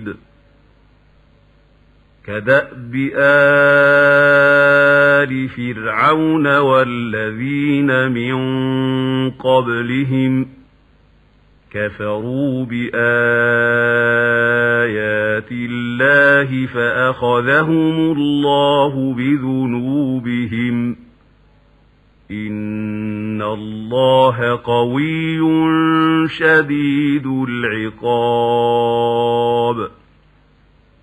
شديد كدأب آل فرعون والذين من قبلهم كفروا بآيات الله فأخذهم الله بذنوبهم إن الله قوي شديد العقاب.